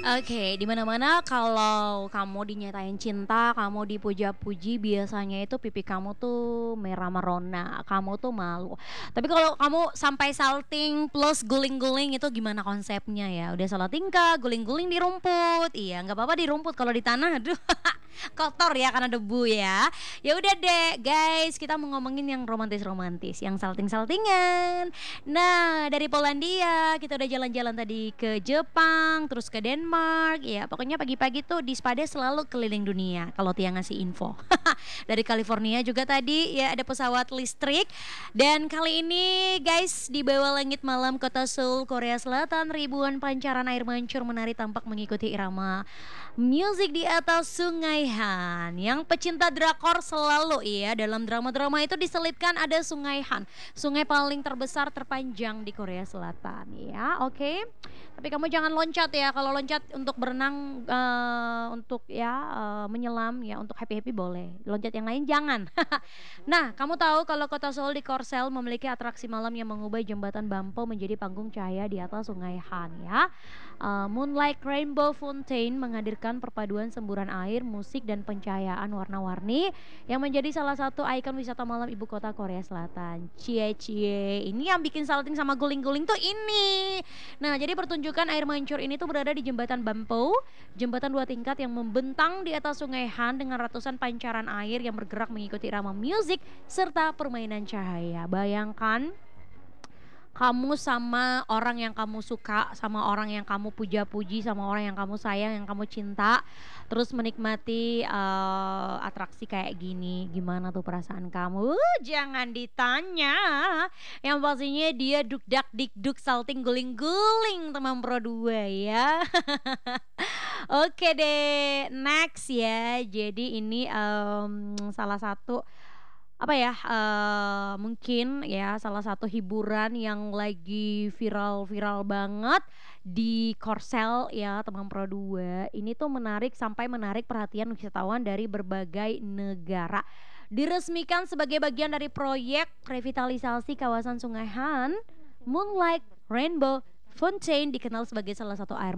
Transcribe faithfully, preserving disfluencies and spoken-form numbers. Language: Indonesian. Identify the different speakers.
Speaker 1: Oke, di mana-mana kalau kamu dinyatain cinta, kamu dipuja-puji, biasanya itu pipi kamu tuh merah merona, kamu tuh malu. Tapi kalau kamu sampai salting plus guling-guling itu gimana konsepnya ya? Udah salah tingkah, guling-guling di rumput. Iya, nggak apa-apa di rumput, kalau di tanah aduh kotor ya karena debu ya. Ya udah deh guys, kita mau ngomongin yang romantis-romantis, yang salting-saltingan. Nah, dari Polandia kita udah jalan-jalan tadi ke Jepang, terus ke Denmark, ya pokoknya pagi-pagi tuh di Spade selalu keliling dunia kalau Tia ngasih info. Dari California juga tadi ya ada pesawat listrik. Dan kali ini guys di bawah langit malam kota Seoul, Korea Selatan, ribuan pancaran air mancur menari tampak mengikuti irama musik di atas Sungai Han. Yang pecinta drakor selalu ya dalam drama-drama itu diselipkan ada Sungai Han, sungai paling terbesar terpanjang di Korea Selatan ya. Oke. Tapi kamu jangan loncat ya. Kalau loncat untuk berenang eh, untuk ya eh, menyelam ya untuk happy-happy boleh. Loncat yang lain jangan. Nah, kamu tahu kalau kota Seoul di Korsel memiliki atraksi malam yang mengubah jembatan Bampo menjadi panggung cahaya di atas Sungai Han ya. Eh, Moonlight Rainbow Fountain menghadirkan perpaduan semburan air, musik dan pencahayaan warna-warni yang menjadi salah satu ikon wisata malam ibu kota Korea Selatan. Cie cie. Ini yang bikin salting sama guling-guling tuh ini. Nah, jadi pertunjukan air mancur ini tuh berada di jembatan Bampo, jembatan dua tingkat yang membentang di atas Sungai Han dengan ratusan pancaran air yang bergerak mengikuti irama musik serta permainan cahaya. Bayangkan kamu sama orang yang kamu suka, sama orang yang kamu puja-puji, sama orang yang kamu sayang, yang kamu cinta, terus menikmati eh, atraksi kayak gini. Gimana tuh perasaan kamu? Uh, jangan ditanya. Yang pastinya dia duk dak dik duk salting guling-guling teman Pro dua ya. Oke deh, next ya. Jadi ini em, salah satu apa ya, eee, mungkin ya salah satu hiburan yang lagi viral-viral banget di Korsel ya teman Pro dua. Ini tuh menarik sampai menarik perhatian wisatawan dari berbagai negara. Diresmikan sebagai bagian dari proyek revitalisasi kawasan Sungai Han, Moonlight Rainbow Fountain dikenal sebagai salah satu air